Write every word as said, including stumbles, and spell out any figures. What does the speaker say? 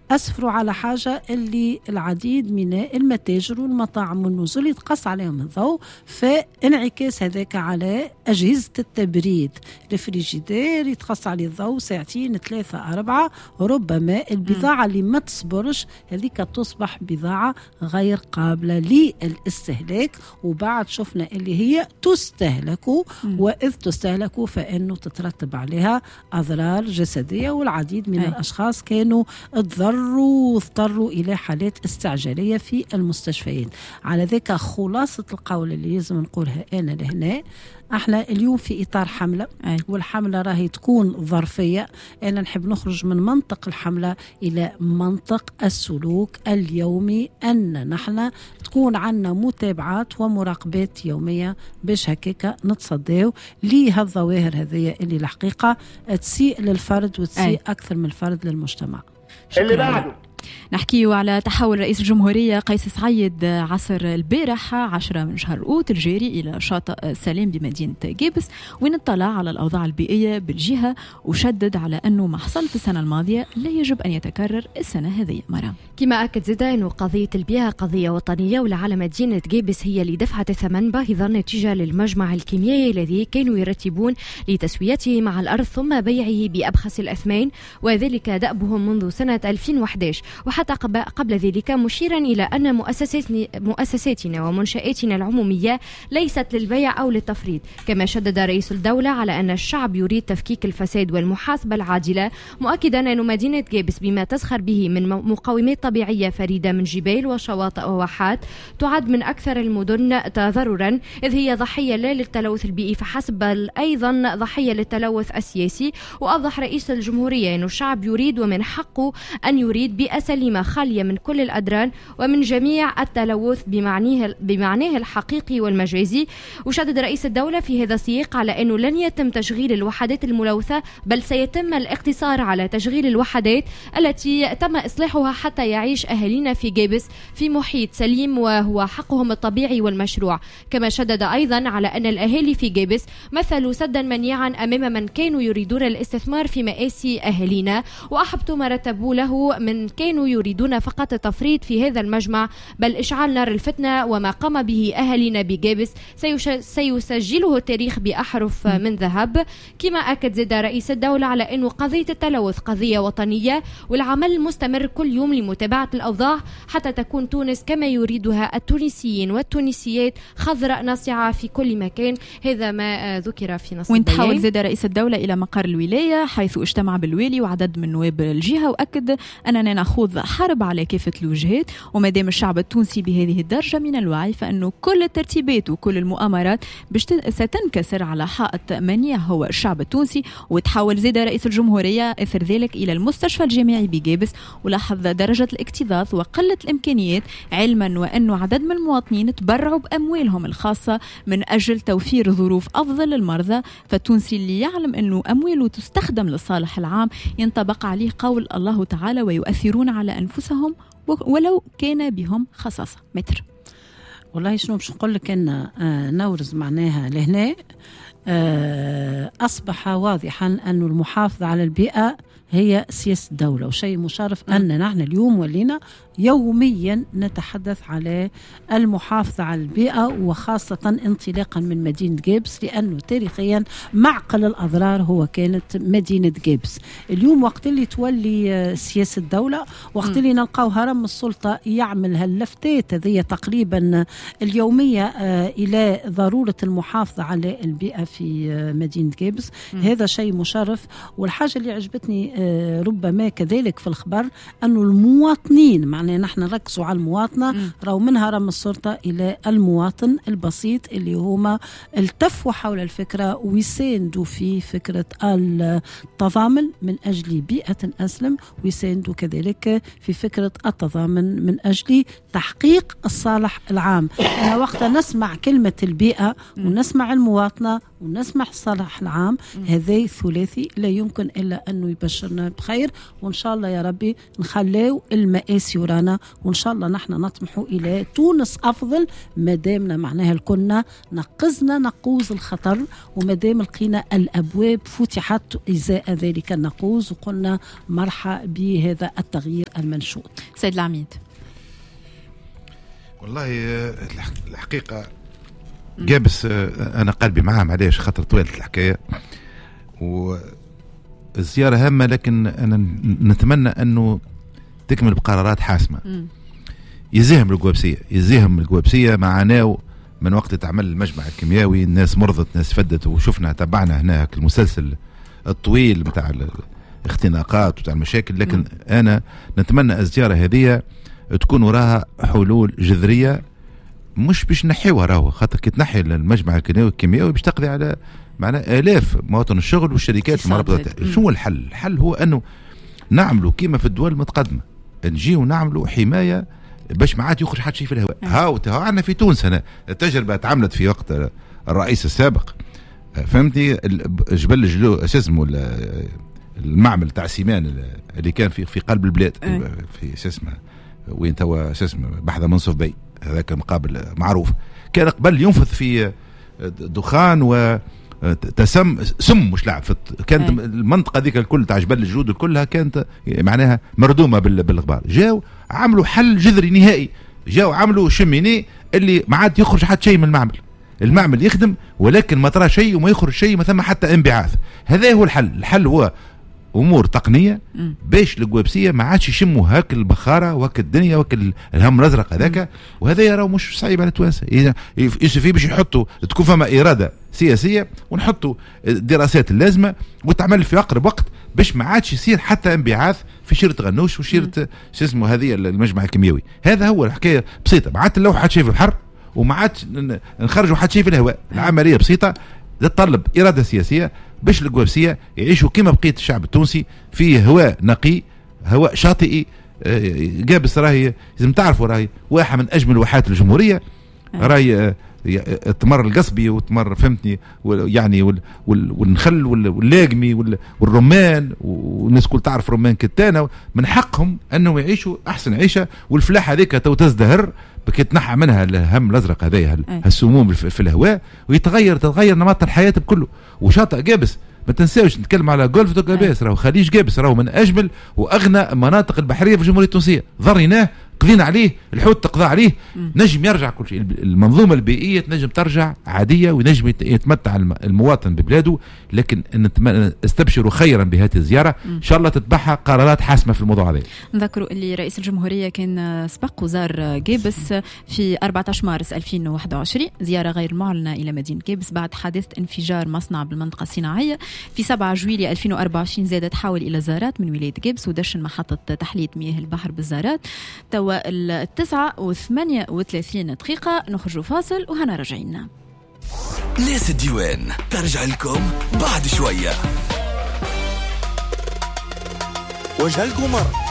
أسفروا على حاجة اللي العديد من المتاجر والمطاعم والنزل يتقص عليهم الضوء، فانعكاس هذاك على أجهزة التبريد. الفريجيدير يتقص عليه الضوء ساعتين ثلاثة أربعة، ربما البضاعة اللي ما تصبرش هذيك تصبح بضاعة غير قابلة للاستهلاك، وبعد شفنا اللي هي تستهلك، وإذ تستهلك فإنه تترتب عليها أضرار جسدية، والعديد من أي. الأشخاص كانوا تضروا واضطروا إلى حالات استعجالية في المستشفيات. على ذلك خلاصة القول اللي لازم نقولها أنا لهنا، احنا اليوم في اطار حمله أي. والحمله راهي تكون ظرفيه. انا نحب نخرج من منطق الحمله الى منطق السلوك اليومي، ان نحن تكون عنا متابعات ومراقبات يوميه باش هكاك نتصداو لهالظواهر هذه اللي الحقيقه تسيء للفرد وتسيء أي. اكثر من الفرد للمجتمع. اللي بعده نحكيو على تحول رئيس الجمهورية قيس سعيد عصر البارح عشرة من شهر أوت الجاري إلى شاطئ سلام بمدينة جابس، وين اطلع على الأوضاع البيئية بالجهة وشدد على أنه ما حصل في السنة الماضية لا يجب أن يتكرر السنة هذه مرة. كما أكد زيدا أنه قضية البيئة قضية وطنية، ولعل مدينة جابس هي اللي دفعت الثمن باهظا نتيجة للمجمع الكيميائي الذي كانوا يرتبون لتسويته مع الأرض ثم بيعه بأبخس الأثمان، وذلك دأبهم منذ سنة ألفين وإحدى عشر. وحتى قبل ذلك مشيرا إلى أن مؤسساتنا ومنشآتنا العمومية ليست للبيع أو للتفريط. كما شدد رئيس الدولة على أن الشعب يريد تفكيك الفساد والمحاسبة العادلة، مؤكدا أن مدينة جابس بما تزخر به من مقومات طبيعية فريدة من جبال وشواطئ وواحات تعد من أكثر المدن تضررا، إذ هي ضحية لا للتلوث البيئي فحسب بل أيضا ضحية للتلوث السياسي. وأوضح رئيس الجمهورية أن الشعب يريد ومن حقه أن يريد بيئة سليمة خالية من كل الأدران ومن جميع التلوث بمعنيه, بمعناه الحقيقي والمجازي. وشدد رئيس الدولة في هذا السياق على أنه لن يتم تشغيل الوحدات الملوثة، بل سيتم الاقتصار على تشغيل الوحدات التي تم إصلاحها حتى يعيش أهالينا في جابس في محيط سليم وهو حقهم الطبيعي والمشروع. كما شدد أيضا على أن الأهالي في جابس مثلوا سدا منيعا أمام من كانوا يريدون الاستثمار في مآسي أهالينا، وأحبطوا ما رتبوا له من كانوا يريدون فقط التفريط في هذا المجمع بل إشعال نار الفتنة. وما قام به أهالينا بجابس سيسجله التاريخ بأحرف من ذهب. كما أكد زيد رئيس الدولة على أنه قضية التلوث قضية وطنية، والعمل مستمر كل يوم لمتابعة الأوضاع حتى تكون تونس كما يريدها التونسيين والتونسيات، خضراء ناصعة في كل مكان. هذا ما ذكر في نص البيان. وين تحول زيد رئيس الدولة إلى مقر الولاية حيث اجتمع بالوالي وعدد من نواب الجهة، وأكد أننا نخوض حرب على كافة الوجهات، وما دام الشعب التونسي بهذه الدرجة من الوعي فإنه كل الترتيبات وكل المؤامرات ستنكسر على حائط منيع هو الشعب التونسي. وتحول زيد رئيس الجمهورية إثر ذلك إلى المستشفى الجامعي بجابس، ولاحظ درجة الاكتظاظ وقلة الإمكانيات، علما وأنه عدد من المواطنين تبرعوا بأموالهم الخاصة من أجل توفير ظروف أفضل للمرضى. فالتونسي اللي يعلم أنه أمواله تستخدم للصالح العام ينطبق عليه قول الله تعالى ويؤثرون على أنفسهم ولو كان بهم خصاصة. متر والله شنو باش نقول لك أن آه نورز معناها لهنا آه أصبح واضحا أن المحافظة على البيئة هي سياسة الدولة، وشيء مشرف أن نحن اليوم ولينا يوميا نتحدث على المحافظة على البيئة، وخاصة انطلاقا من مدينة جابس، لأنه تاريخيا معقل الأضرار هو كانت مدينة جابس. اليوم وقت اللي تولي سياسة الدولة، وقت اللي نلقاو هرم السلطة يعمل هاللفتات هذه تقريبا اليومية إلى ضرورة المحافظة على البيئة في مدينة جابس، هذا شيء مشرف. والحاجة اللي عجبتني ربما كذلك في الخبر أنه المواطنين، معناه نحن نركزوا على المواطنة، راو من هرم السلطة إلى المواطن البسيط اللي هما التفوا حول الفكرة ويساندوا في فكرة التضامن من أجل بيئة أسلم، ويساندوا كذلك في فكرة التضامن من أجل تحقيق الصالح العام. أنا وقت نسمع كلمة البيئة ونسمع المواطنة ونسمح الصلاح العام هذا ثلاثي لا يمكن إلا أنه يبشرنا بخير. وإن شاء الله يا ربي نخليو المآسي ورانا، وإن شاء الله نحن نطمح إلى تونس أفضل مادامنا معناها الكنا نقزنا نقوز الخطر، ومادام لقينا الأبواب فتحت إزاء ذلك النقوز وقلنا مرحى بهذا التغيير المنشود. سيد العميد، والله الحقيقة جابس أنا قلبي معاه معليش خاطر طويلة الحكاية والزيارة هامة، لكن أنا نتمنى أنه تكمل بقرارات حاسمة. يزيهم القوابسية يزيهم القوابسية معاناو من وقت تعمل المجمع الكيميائي، الناس مرضت ناس فدت، وشفنا تبعنا هناك المسلسل الطويل بتاع الاختناقات وتاع المشاكل. لكن م. أنا نتمنى الزيارة هذه تكون وراها حلول جذرية، مش باش نحيوها راهو، خاطر كي تنحي المجمع الكيميائي باش تقضي على معناه آلاف مواطن الشغل والشركات المربوطة. شو الحل؟ الحل هو أنه نعملوا كيما في الدول المتقدمة، نجيو نعملوا حماية باش ما عاد يخرج حد شيء في الهواء. هاو هاو عندنا في تونس هنا التجربة تعملت في وقت الرئيس السابق، فهمتي، جبل الجلو اسمه المعمل تاع سيمان اللي كان في في قلب البلاد في اسمه وين توا اسمه بحذا منصف بي، هذاك مقابل معروف، كان قبل ينفث في دخان و تسم سم مش لعب، كانت المنطقه ذيك الكل تاع جبل الجلود كلها كانت معناها مردومه بالغبار. جاو عملوا حل جذري نهائي، جاو عملوا شميني اللي ما عاد يخرج حتى شيء من المعمل، المعمل يخدم ولكن ما ترى شيء وما يخرج شيء، ما ثم حتى انبعاث. هذا هو الحل. الحل هو امور تقنيه باش القوابسيه ما عادش يشموا هاك البخاره وهاك الدنيا وهاك الهم الازرق هذاك. وهذا يرى مش صعيب على التوانسه، يسفي باش يحطوا تكون فما اراده سياسيه ونحطوا الدراسات اللازمه وتعمل في اقرب وقت باش ما عادش يصير حتى انبعاث في شيره غنوش وشيره شو اسمه هذه المجمع الكيميائي. هذا هو الحكايه بسيطه، ما عاد نلوح حد شيء في البحر وما عاد نخرجوا حد شيء في الهواء. العمليه بسيطه تتطلب اراده سياسيه باش القوابسيه يعيشوا كما بقيه الشعب التونسي في هواء نقي، هواء شاطئي. قابس راهي لازم تعرفوا راهي واحد من اجمل واحات الجمهوريه، راهي تمر القصبي وتمر فهمتني يعني والنخل واللاقمي والرمان، والناس كل تعرف رمان كتانه، من حقهم انهم يعيشوا احسن عيشه. والفلاحه هذيك تو تزدهر بكي تنحى منها الهم الازرق هذايا هالسموم في الهواء، ويتغير تتغير نمط الحياه بكله. وشاطئ قابس ما تنساوش نتكلم على جولف دو قابس، راهو خليج قابس راهو من اجمل واغنى المناطق البحريه في الجمهوريه التونسيه، ضريناه قضينا عليه، الحوت تقضى عليه، نجم يرجع كل شيء. المنظومه البيئيه تنجم ترجع عاديه وينجم يتمتع المواطن ببلاده. لكن استبشروا خيرا بهذه الزياره، ان شاء الله تتبعها قرارات حاسمه في الموضوع هذا. نذكروا اللي رئيس الجمهوريه كان سبق وزار قابس في أربعة عشر مارس ألفين وواحد وعشرين، زياره غير معلنه الى مدينه قابس بعد حادثه انفجار مصنع بالمنطقه الصناعيه. في سبعة جويلية ألفين وأربعة وعشرين زاد تحول الى زارات من ولايه قابس ودشن محطه تحليه مياه البحر بالزارات. التسعة وثمانية وثلاثين دقيقة نخرجوا فاصل وهنا رجعينا. ناس الديوان ترجع لكم بعد شوية. وجه القمر